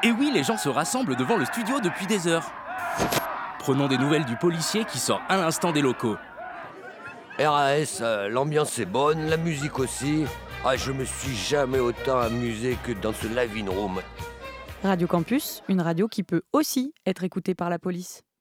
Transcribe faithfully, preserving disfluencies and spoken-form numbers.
Et oui, les gens se rassemblent devant le studio depuis des heures. Prenons des nouvelles du policier qui sort à l'instant des locaux. R A S, euh, l'ambiance est bonne, la musique aussi. Ah, je me suis jamais autant amusé que dans ce live-in room. Radio Campus, une radio qui peut aussi être écoutée par la police.